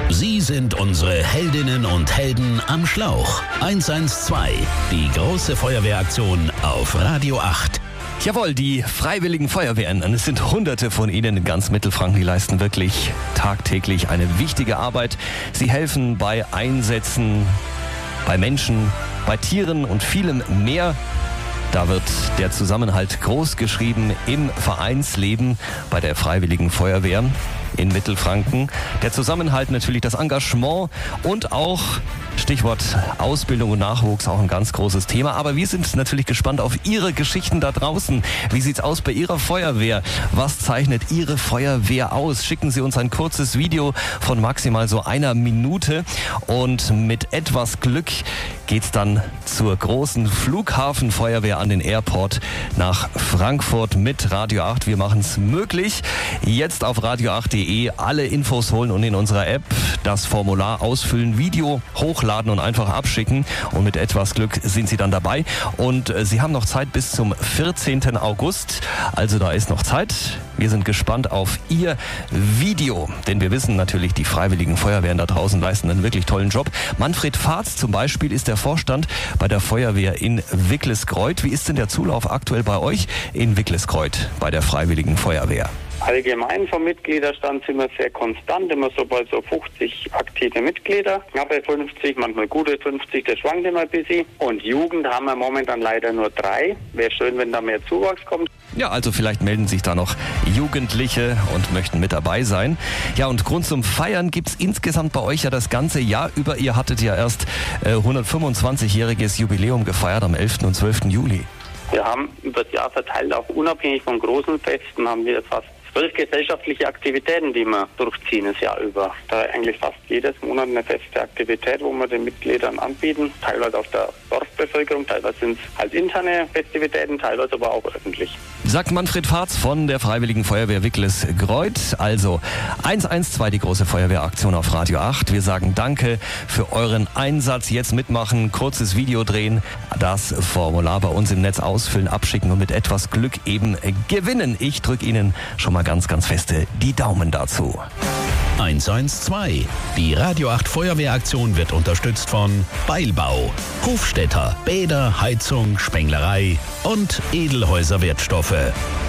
Sie sind unsere Heldinnen und Helden am Schlauch. 112, die große Feuerwehraktion auf Radio 8. Jawohl, die Freiwilligen Feuerwehren, es sind Hunderte von ihnen in ganz Mittelfranken, die leisten wirklich tagtäglich eine wichtige Arbeit. Sie helfen bei Einsätzen, bei Menschen, bei Tieren und vielem mehr. Da wird der Zusammenhalt groß geschrieben im Vereinsleben bei der Freiwilligen Feuerwehr in Mittelfranken. Der Zusammenhalt, natürlich das Engagement und auch Stichwort Ausbildung und Nachwuchs, auch ein ganz großes Thema. Aber wir sind natürlich gespannt auf Ihre Geschichten da draußen. Wie sieht's aus bei Ihrer Feuerwehr? Was zeichnet Ihre Feuerwehr aus? Schicken Sie uns ein kurzes Video von maximal so einer Minute. Und mit etwas Glück geht's dann zur großen Flughafenfeuerwehr an den Airport nach Frankfurt mit Radio 8. Wir machen's möglich. Jetzt auf radio8.de alle Infos holen und in unserer App das Formular ausfüllen, Video hochladen und einfach abschicken. Und mit etwas Glück sind Sie dann dabei. Und Sie haben noch Zeit bis zum 14. August. Also da ist noch Zeit. Wir sind gespannt auf Ihr Video. Denn wir wissen natürlich, die Freiwilligen Feuerwehren da draußen leisten einen wirklich tollen Job. Manfred Fahz zum Beispiel ist der Vorstand bei der Feuerwehr in Wicklesgreuth. Wie ist denn der Zulauf aktuell bei euch in Wicklesgreuth bei der Freiwilligen Feuerwehr? Allgemein vom Mitgliederstand sind wir sehr konstant, immer so bei so 50 aktive Mitglieder. Knappe 50, manchmal gute 50, das schwankt immer ein bisschen. Und Jugend haben wir momentan leider nur 3. Wäre schön, wenn da mehr Zuwachs kommt. Ja, also vielleicht melden sich da noch Jugendliche und möchten mit dabei sein. Ja, und Grund zum Feiern gibt's insgesamt bei euch ja das ganze Jahr über. Ihr hattet ja erst 125-jähriges Jubiläum gefeiert am 11. und 12. Juli. Wir haben über das Jahr verteilt, auch unabhängig von großen Festen, haben wir fast 12 gesellschaftliche Aktivitäten, die wir durchziehen das Jahr über. Da eigentlich fast jedes Monat eine feste Aktivität, wo wir den Mitgliedern anbieten. Teilweise auf der Dorfbevölkerung, teilweise sind es halt interne Festivitäten, teilweise aber auch öffentlich. Sagt Manfred Fahz von der Freiwilligen Feuerwehr Wicklesgreuth. Also 112, die große Feuerwehraktion auf Radio 8. Wir sagen danke für euren Einsatz. Jetzt mitmachen, kurzes Video drehen, das Formular bei uns im Netz ausfüllen, abschicken und mit etwas Glück eben gewinnen. Ich drücke Ihnen schon mal ganz, ganz feste die Daumen dazu. 112. Die Radio 8 Feuerwehraktion wird unterstützt von Beilbau, Hofstädter, Bäder, Heizung, Spenglerei und Edelhäuser Wertstoffe.